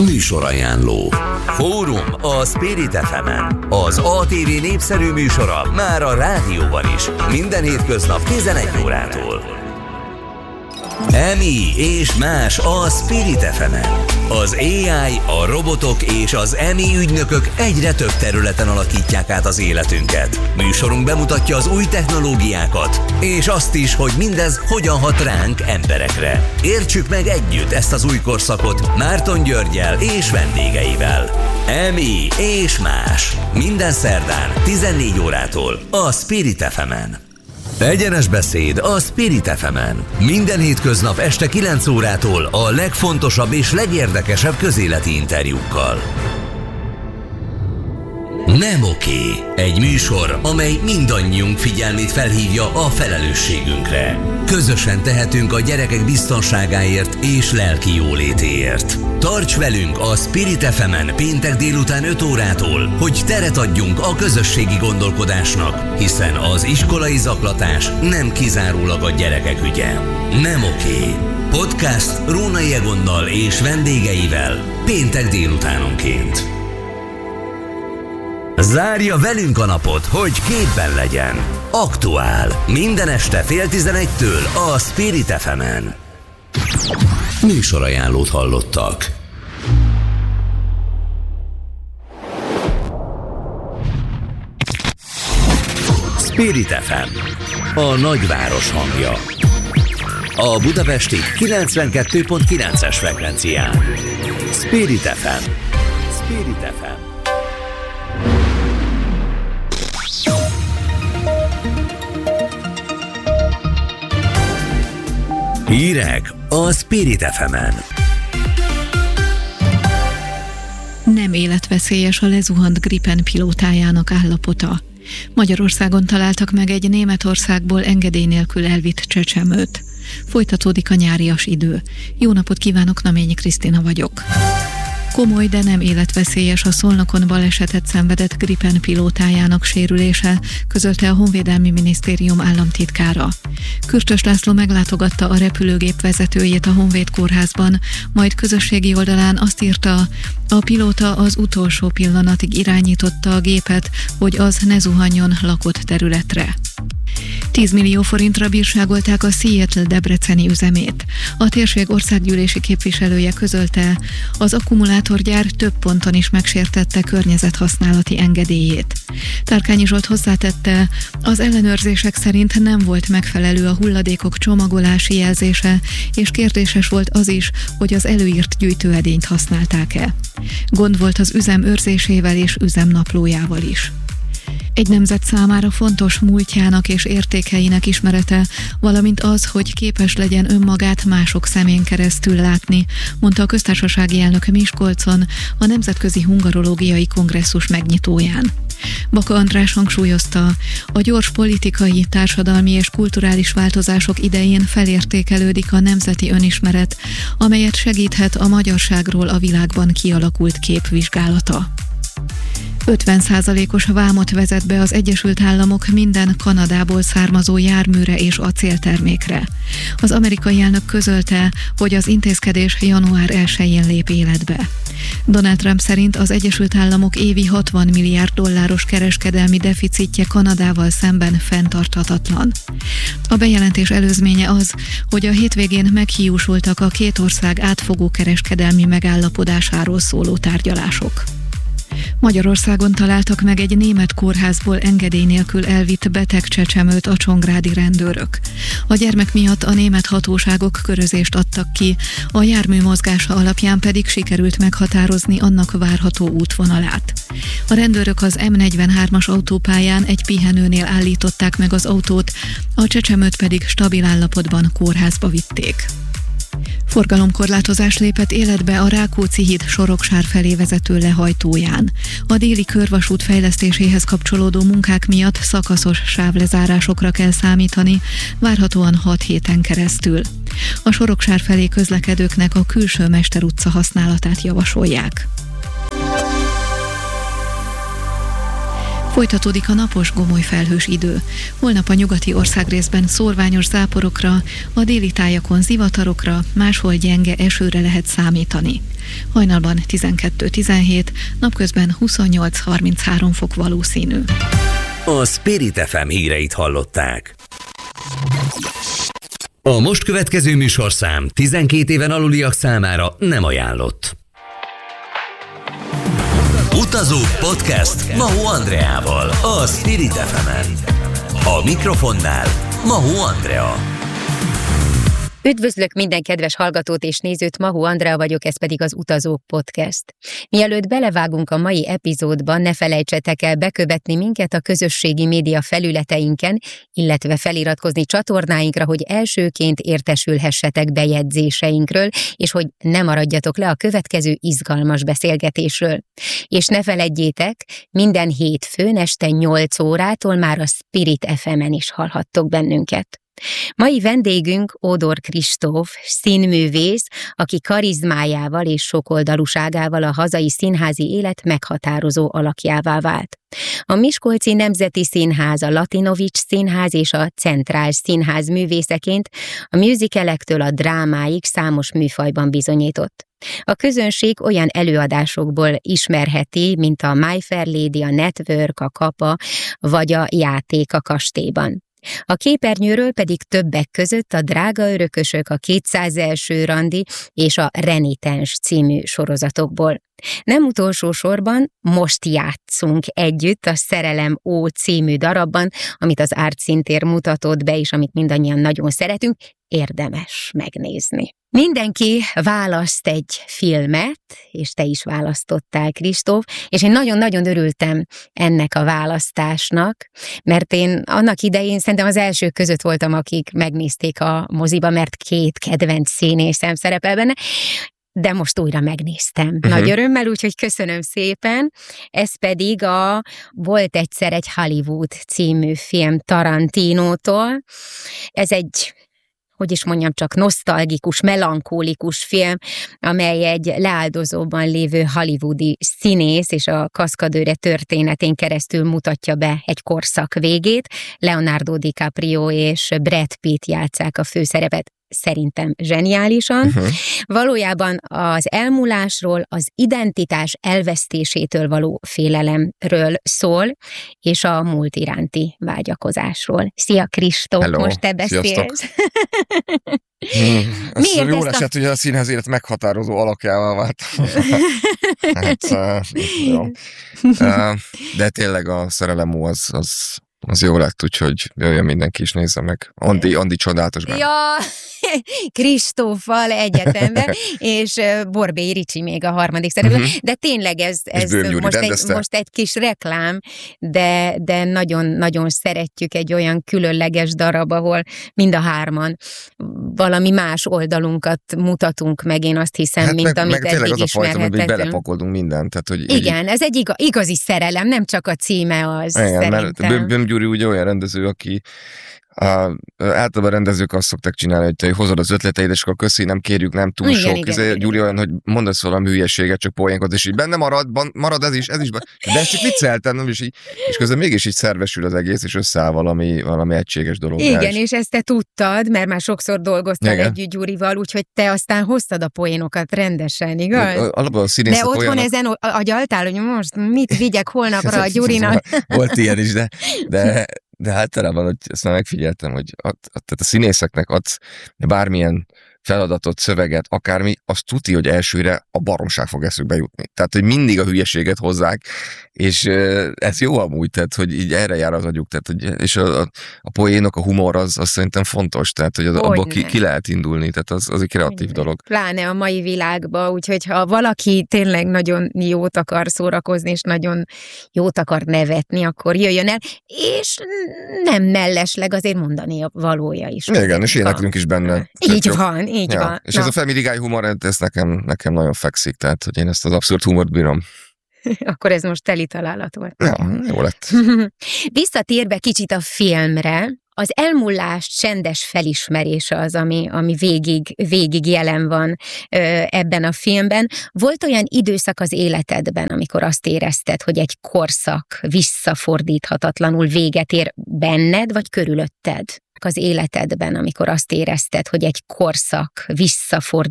Műsorajánló. Fórum a Spirit FM-en. Az ATV népszerű műsora már a rádióban is. Minden hétköznap 11 órától. EMI és más a Spirit FM-en. Az AI, a robotok és az EMI ügynökök egyre több területen alakítják át az életünket. Műsorunk bemutatja az új technológiákat, és azt is, hogy mindez hogyan hat ránk, emberekre. Értsük meg együtt ezt az új korszakot Márton Györggyel és vendégeivel. EMI és más. Minden szerdán 14 órától a Spirit FM-en. Egyenes beszéd a Spirit FM-en. Minden hétköznap este 9 órától a legfontosabb és legérdekesebb közéleti interjúkkal. Nem oké. Egy műsor, amely mindannyiunk figyelmét felhívja a felelősségünkre. Közösen tehetünk a gyerekek biztonságáért és lelki jólétéért. Tarts velünk a Spirit FM-en péntek délután 5 órától, hogy teret adjunk a közösségi gondolkodásnak, hiszen az iskolai zaklatás nem kizárólag a gyerekek ügye. Nem oké. Podcast Rónai Egonnal és vendégeivel péntek délutánonként. Zárja velünk a napot, hogy képben legyen. Aktuál. Minden este 10:30-től a Spirit FM-en. Műsorajánlót hallottak. Spirit FM. A nagyváros hangja. A budapesti 92.9-es frekvencián. Spirit FM. Spirit FM. Hírek a Spirit FM-en. Nem életveszélyes a lezuhant Gripen pilótájának állapota. Magyarországon találtak meg egy Németországból engedély nélkül elvitt csecsemőt. Folytatódik a nyárias idő. Jó napot kívánok, Naményi Krisztina vagyok. Komoly, de nem életveszélyes a Szolnokon balesetet szenvedett Gripen pilótájának sérülése, közölte a Honvédelmi Minisztérium államtitkára. Kürtös László meglátogatta a repülőgép vezetőjét a Honvéd kórházban, majd közösségi oldalán azt írta, a pilóta az utolsó pillanatig irányította a gépet, hogy az ne zuhanjon lakott területre. 10 millió forintra bírságolták a Seattle debreceni üzemét. A térség országgyűlési képviselője közölte, az akkumulátorgyár több ponton is megsértette környezethasználati engedélyét. Tárkányi Zsolt hozzátette, az ellenőrzések szerint nem volt megfelelő a hulladékok csomagolási jelzése, és kérdéses volt az is, hogy az előírt gyűjtőedényt használták-e. Gond volt az üzem őrzésével és üzemnaplójával is. Egy nemzet számára fontos múltjának és értékeinek ismerete, valamint az, hogy képes legyen önmagát mások szemén keresztül látni, mondta a köztársasági elnök Miskolcon a Nemzetközi Hungarológiai Kongresszus megnyitóján. Baka András hangsúlyozta, a gyors politikai, társadalmi és kulturális változások idején felértékelődik a nemzeti önismeret, amelyet segíthet a magyarságról a világban kialakult kép vizsgálata. 50%-os vámot vezet be az Egyesült Államok minden Kanadából származó járműre és acéltermékre. Az amerikai elnök közölte, hogy az intézkedés január 1-én lép életbe. Donald Trump szerint az Egyesült Államok évi 60 milliárd dolláros kereskedelmi deficitje Kanadával szemben fenntarthatatlan. A bejelentés előzménye az, hogy a hétvégén meghiúsultak a két ország átfogó kereskedelmi megállapodásáról szóló tárgyalások. Magyarországon találtak meg egy német kórházból engedély nélkül elvitt beteg csecsemőt a csongrádi rendőrök. A gyermek miatt a német hatóságok körözést adtak ki, a jármű mozgása alapján pedig sikerült meghatározni annak várható útvonalát. A rendőrök az M43-as autópályán egy pihenőnél állították meg az autót, a csecsemőt pedig stabil állapotban kórházba vitték. Forgalomkorlátozás lépett életbe a Rákóczi híd Soroksár felé vezető lehajtóján. A déli körvasút fejlesztéséhez kapcsolódó munkák miatt szakaszos sávlezárásokra kell számítani, várhatóan 6 héten keresztül. A Soroksár felé közlekedőknek a Külső Mester utca használatát javasolják. Folytatódik a napos, gomoly felhős idő. Holnap a nyugati országrészben szórványos záporokra, a déli tájakon zivatarokra, máshol gyenge esőre lehet számítani. Hajnalban 12-17, napközben 28-33 fok valószínű. A Spirit FM híreit hallották. A most következő műsorszám 12 éven aluliak számára nem ajánlott. Utazók podcast Mahó Andreával, a Spirit FM-en. A mikrofonnál Mahó Andrea. Üdvözlök minden kedves hallgatót és nézőt, Mahó Andrea vagyok, ez pedig az Utazók Podcast. Mielőtt belevágunk a mai epizódban, ne felejtsetek el bekövetni minket a közösségi média felületeinken, illetve feliratkozni csatornáinkra, hogy elsőként értesülhessetek bejegyzéseinkről, és hogy ne maradjatok le a következő izgalmas beszélgetésről. És ne feledjétek, minden hétfőn este 8 órától már a Spirit FM-en is hallhattok bennünket. Mai vendégünk Ódor Kristóf, színművész, aki karizmájával és sokoldalúságával a hazai színházi élet meghatározó alakjává vált. A Miskolci Nemzeti Színház, a Latinovics Színház és a Centrál Színház művészeként a musicalektől a drámáig számos műfajban bizonyított. A közönség olyan előadásokból ismerheti, mint a My Fair Lady, a Network, a Kapa vagy a Játék a kastélyban. A képernyőről pedig többek között a Drága örökösök, a 201. randi és a Renitens című sorozatokból. Nem utolsó sorban most játszunk együtt a Szerelem Ó című darabban, amit az Art Szintér mutatott be, és amit mindannyian nagyon szeretünk, érdemes megnézni. Mindenki választ egy filmet, és te is választottál, Kristóf, és én nagyon-nagyon örültem ennek a választásnak, mert én annak idején szerintem az elsők között voltam, akik megnézték a moziba, mert 2 kedvenc színészem szerepel benne, de most újra megnéztem. Nagy örömmel, úgyhogy köszönöm szépen. Ez pedig Volt egyszer egy Hollywood című film Tarantinótól. Ez egy, hogy is mondjam, csak nosztalgikus, melankólikus film, amely egy leáldozóban lévő hollywoodi színész és a kaszkadőre történetén keresztül mutatja be egy korszak végét. Leonardo DiCaprio és Brad Pitt játsszák a főszerepet. Szerintem zseniálisan. Valójában az elmúlásról, az identitás elvesztésétől való félelemről szól, és a múlt iránti vágyakozásról. Szia Kristóf, hello, most te beszélsz. Miért jó esett, hogy a színház élet meghatározó alakjává vált. Hát, jó. De tényleg a Szerelem Ó az jó lett, úgyhogy jöjjön mindenki is nézze meg. Andi csodálatos benne. Ja, Kristóffal egyetemben, és Borbély Ricsi még a harmadik szereplő, de tényleg ez most egy kis reklám, de nagyon-nagyon szeretjük, egy olyan különleges darab, ahol mind a hárman valami más oldalunkat mutatunk meg, én azt hiszem, mint amit meg eddig az a fajta, hogy belepakoldunk mindent. Tehát, hogy igen, ez egy igazi szerelem, nem csak a címe az. Igen, mert Böhm Gyuri ugye olyan rendező, aki általában rendezők azt szokták csinálni, hogy te hozod az ötleteid, és akkor köszi, nem kérjük, nem túl sok. Igen. Gyuri olyan, hogy mondasz valami hülyeséget, csak poénkat, és így benne marad ez is. De ezt csak vicceltem, nem? És közben mégis így szervesül az egész, és összeáll valami egységes dolog. Igen, és ezt te tudtad, mert már sokszor dolgoztál együtt Gyurival, úgyhogy te aztán hoztad a poénokat rendesen, igaz? Alapban a színészek de otthon ezen agyaltál, hogy most mit vigyek holnapra a Gyurinak? Volt ilyen is, de általában, hogy ezt már megfigyeltem, hogy tehát a színészeknek adsz bármilyen feladatot, szöveget, akármi, azt tuti, hogy elsőre a baromság fog eszükbe jutni. Tehát, hogy mindig a hülyeséget hozzák, és ez jó amúgy, tehát, hogy így erre jár az agyuk, tehát, hogy, és a poénok, a humor, az szerintem fontos, tehát, hogy abból ki lehet indulni, tehát az egy kreatív dolog. Pláne a mai világban, úgyhogy ha valaki tényleg nagyon jót akar szórakozni, és nagyon jót akar nevetni, akkor jöjjön el, és nem mellesleg azért mondani a valója is. Igen, és éneklünk is benne. Így van. Így van. És ez a Family Guy humor, ez nekem nagyon fekszik, tehát hogy én ezt az abszurd humort bírom. Akkor ez most teli találat volt. Ja, jó lett. Visszatérve kicsit a filmre, Az elmúlás csendes felismerése az, ami végig jelen van ebben a filmben. Volt olyan időszak az életedben, amikor azt érezted, hogy egy korszak visszafordíthatatlanul véget ér benned, vagy körülötted? Az életedben, amikor azt érezted, hogy egy korszak visszafordíthatatlanul